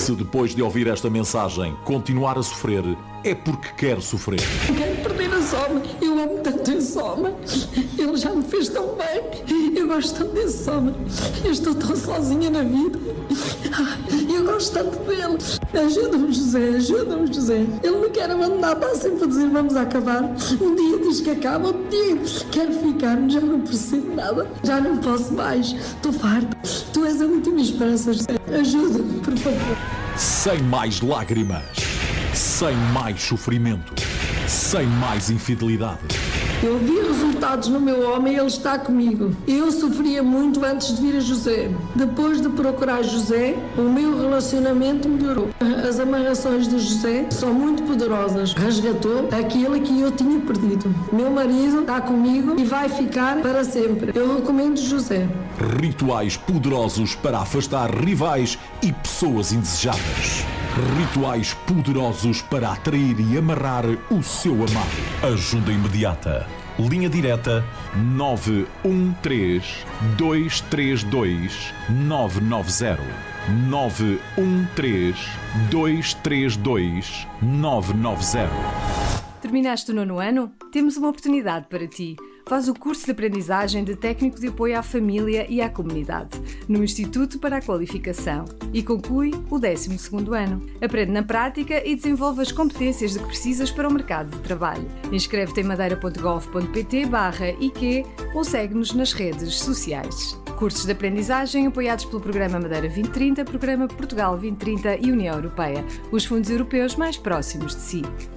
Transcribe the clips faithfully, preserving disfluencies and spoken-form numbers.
Se depois de ouvir esta mensagem continuar a sofrer, é porque quer sofrer. Quero perder esse homem. Eu amo tanto esse homem. Ele já me fez tão bem. Eu gosto tanto desse homem. Eu estou tão sozinha na vida. Eu gosto tanto dele. Ajuda-me, José. Ajuda-me, José. Ele me quer abandonar. Está sempre a dizer vamos acabar. Um dia diz que acaba. Outro dia quero ficar. Já não percebo nada. Já não posso mais. Estou farta. Tu és a última esperança, José. Ajuda-me, por favor. Sem mais lágrimas. Sem mais sofrimento. Sem mais infidelidade. Eu vi resultados no meu homem e ele está comigo. Eu sofria muito antes de vir a José. Depois de procurar José, o meu relacionamento melhorou. As amarrações de José são muito poderosas. Resgatou aquilo que eu tinha perdido. Meu marido está comigo e vai ficar para sempre. Eu recomendo José. Rituais poderosos para afastar rivais e pessoas indesejadas. Rituais poderosos para atrair e amarrar o seu amado. Ajuda imediata. Linha direta nove um três, dois três dois, nove nove zero. nove um três, dois três dois, nove nove zero. Terminaste o nono ano? Temos uma oportunidade para ti. Faz o curso de aprendizagem de técnico de apoio à família e à comunidade, no Instituto para a Qualificação, e conclui o décimo segundo ano. Aprende na prática e desenvolve as competências de que precisas para o mercado de trabalho. Inscreve-te em madeira.gov.pt barra I Q ou segue-nos nas redes sociais. Cursos de aprendizagem apoiados pelo Programa Madeira vinte trinta, Programa Portugal vinte trinta e União Europeia, os fundos europeus mais próximos de si.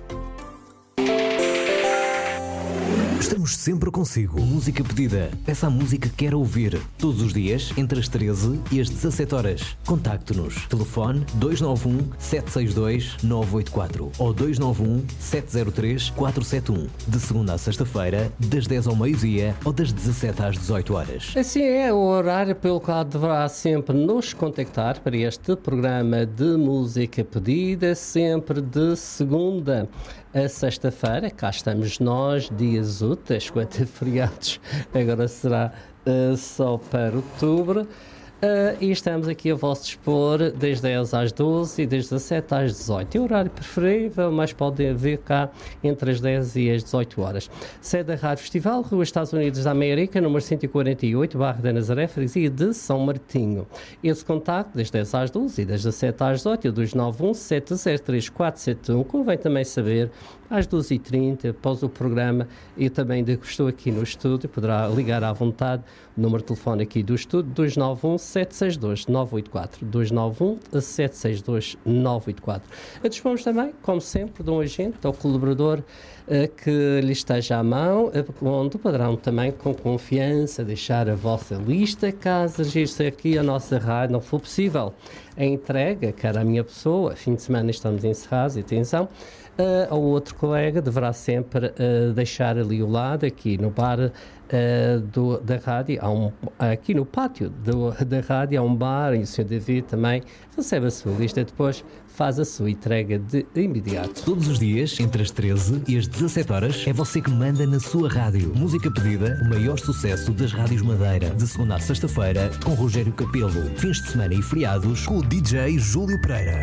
Estamos sempre consigo. Música pedida. Peça a música que quer ouvir. Todos os dias, entre as treze e as dezassete horas. Contacte-nos. Telefone dois nove um, sete seis dois, nove oito quatro ou dois nove um, sete zero três, quatro sete um. De segunda a sexta-feira, das dez ao meio-dia ou das dezassete às dezoito horas. Assim é o horário pelo qual deverá sempre nos contactar para este programa de música pedida, sempre de segunda a sexta-feira. Cá estamos nós, dias úteis, quanto a feriados, agora será uh, só para outubro. Uh, e estamos aqui a vosso dispor das dez às doze e das dezassete às dezoito. É o horário preferível, mas podem ver cá entre as dez e as dezoito horas. Sede da Rádio Festival, Rua Estados Unidos da América, número cento e quarenta e oito, Barra da Nazaré, freguesia de São Martinho. Esse contacto das dez às doze e das dezassete às dezoito é o dois nove um, sete zero três, quatro sete um. Convém também saber, às doze e trinta, após o programa, eu também estou aqui no estúdio, poderá ligar à vontade, o número de telefone aqui do estúdio, dois nove um, sete seis dois, nove oito quatro, dois nove um, sete seis dois, nove oito quatro. Dispomos também, como sempre, de um agente ou colaborador uh, que lhe esteja à mão, uh, onde poderão também, com confiança, deixar a vossa lista, caso registe aqui a nossa rádio, não for possível a entrega, cara a minha pessoa, fim de semana estamos encerrados, e atenção, Uh, ou outro colega deverá sempre uh, deixar ali ao lado, aqui no bar uh, do, da rádio, há um, aqui no pátio do, da rádio há um bar, e o senhor David também recebe a sua lista, depois faz a sua entrega de imediato. Todos os dias, entre as treze e as dezassete horas, é você que manda na sua rádio. Música pedida, o maior sucesso das rádios Madeira, de segunda a sexta-feira, com Rogério Capelo. Fins de semana e feriados, com o D J Júlio Pereira.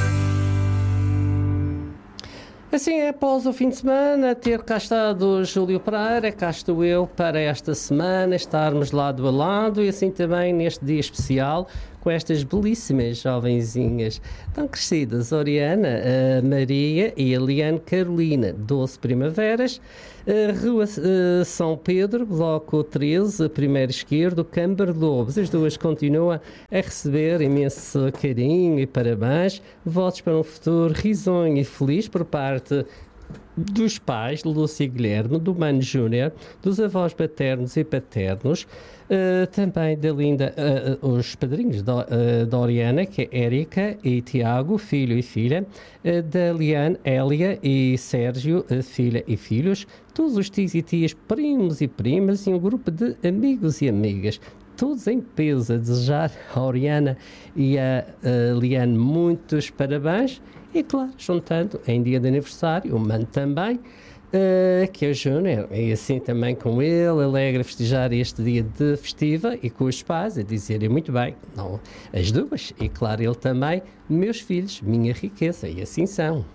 Assim é, após o fim de semana, ter cá estado Júlio Pereira, cá estou eu para esta semana, estarmos lado a lado e assim também neste dia especial com estas belíssimas jovenzinhas tão crescidas, Oriana, a Maria e a Liane Carolina, doze primaveras, Rua uh, São Pedro, Bloco treze, primeiro esquerdo, Câmara de Lobos. As duas continuam a receber imenso carinho e parabéns. Votos para um futuro risonho e feliz por parte dos pais, Lúcia e Guilherme, do Mano Júnior, dos avós paternos e paternos, uh, também da linda, uh, os padrinhos da, uh, da Oriana, que é Érica e Tiago, filho e filha, uh, da Liane, Hélia e Sérgio, uh, filha e filhos, todos os tios e tias, primos e primas e um grupo de amigos e amigas. Todos em peso a desejar a Oriana e a, a Liane muitos parabéns. E claro, juntando em dia de aniversário, o Mano também, uh, que é o Júnior, e assim também com ele, alegre a festejar este dia de festiva e com os pais a dizerem muito bem, não, as duas, e claro, ele também, meus filhos, minha riqueza, e assim são.